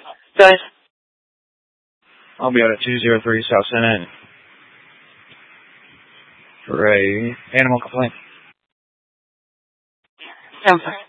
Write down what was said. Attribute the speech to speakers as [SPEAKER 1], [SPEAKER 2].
[SPEAKER 1] Guys.
[SPEAKER 2] I'll be out at 203 South Senate for a animal complaint.
[SPEAKER 1] 10-4.